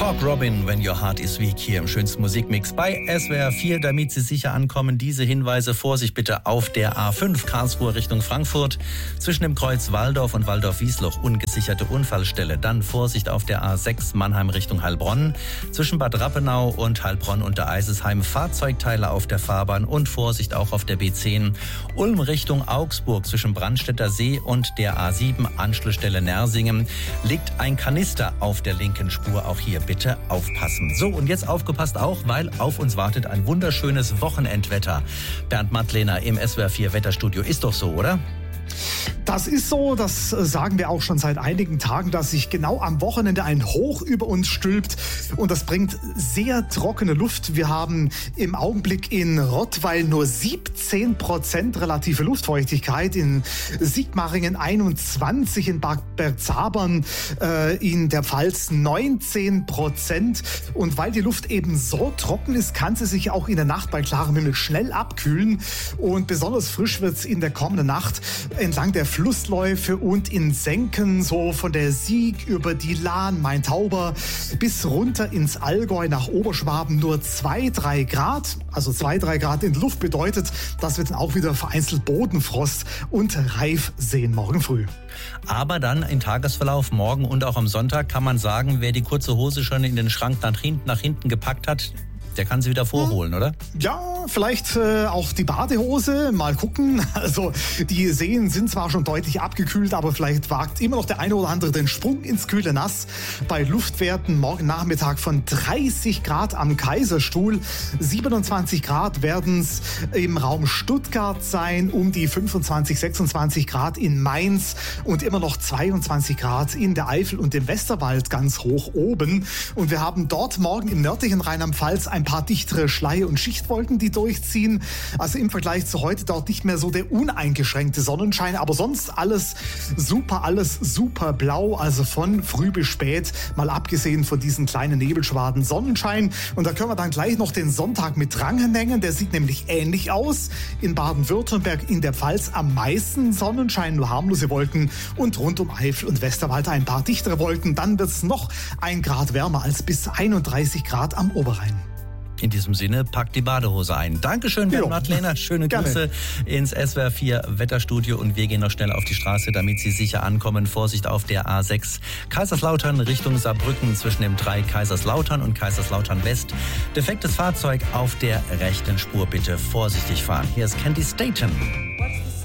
Cork Robin, When Your Heart Is Weak, hier im schönsten Musikmix bei SWR 4. Damit Sie sicher ankommen, diese Hinweise: Vorsicht bitte auf der A5 Karlsruhe Richtung Frankfurt. Zwischen dem Kreuz Walldorf und Walldorf-Wiesloch ungesicherte Unfallstelle. Dann Vorsicht auf der A6 Mannheim Richtung Heilbronn. Zwischen Bad Rappenau und Heilbronn unter Eisesheim Fahrzeugteile auf der Fahrbahn. Und Vorsicht auch auf der B10 Ulm Richtung Augsburg. Zwischen Brandstätter See und der A7 Anschlussstelle Nersingen liegt ein Kanister auf der linken Spur. Auch hier bitte aufpassen. So, und jetzt aufgepasst auch, weil auf uns wartet ein wunderschönes Wochenendwetter. Bernd Mattlehner im SWR 4 Wetterstudio. Ist doch so, oder? Das ist so, das sagen wir auch schon seit einigen Tagen, dass sich genau am Wochenende ein Hoch über uns stülpt und das bringt sehr trockene Luft. Wir haben im Augenblick in Rottweil nur 17% relative Luftfeuchtigkeit, in Sigmaringen 21, in Bad Bergzabern in der Pfalz 19%. Und weil die Luft eben so trocken ist, kann sie sich auch in der Nacht bei klarem Himmel schnell abkühlen und besonders frisch wird es in der kommenden Nacht entlang der Flussläufe und in Senken, so von der Sieg über die Lahn, Main-Tauber bis runter ins Allgäu nach Oberschwaben nur 2-3 Grad. Also 2-3 Grad in der Luft bedeutet, dass wir dann auch wieder vereinzelt Bodenfrost und Reif sehen morgen früh. Aber dann im Tagesverlauf, morgen und auch am Sonntag, kann man sagen, wer die kurze Hose schon in den Schrank nach hinten gepackt hat, der kann sie wieder vorholen, oder? Ja, vielleicht auch die Badehose. Mal gucken. Also die Seen sind zwar schon deutlich abgekühlt, aber vielleicht wagt immer noch der eine oder andere den Sprung ins kühle Nass. Bei Luftwerten morgen Nachmittag von 30 Grad am Kaiserstuhl. 27 Grad werden es im Raum Stuttgart sein, um die 25, 26 Grad in Mainz und immer noch 22 Grad in der Eifel und im Westerwald ganz hoch oben. Und wir haben dort morgen im nördlichen Rheinland-Pfalz ein paar dichtere Schleier- und Schichtwolken, die durchziehen. Also im Vergleich zu heute dort nicht mehr so der uneingeschränkte Sonnenschein, aber sonst alles super blau, also von früh bis spät, mal abgesehen von diesen kleinen Nebelschwaden Sonnenschein. Und da können wir dann gleich noch den Sonntag mit dranhängen, der sieht nämlich ähnlich aus. In Baden-Württemberg, in der Pfalz am meisten Sonnenschein, nur harmlose Wolken und rund um Eifel und Westerwald ein paar dichtere Wolken. Dann wird es noch 1 Grad wärmer als bis 31 Grad am Oberrhein. In diesem Sinne, packt die Badehose ein. Dankeschön, Bernd Mattlehner. Schöne Grüße ins SWR 4 Wetterstudio. Und wir gehen noch schnell auf die Straße, damit Sie sicher ankommen. Vorsicht auf der A6 Kaiserslautern Richtung Saarbrücken zwischen dem 3 Kaiserslautern und Kaiserslautern West. Defektes Fahrzeug auf der rechten Spur. Bitte vorsichtig fahren. Hier ist Candy Staten.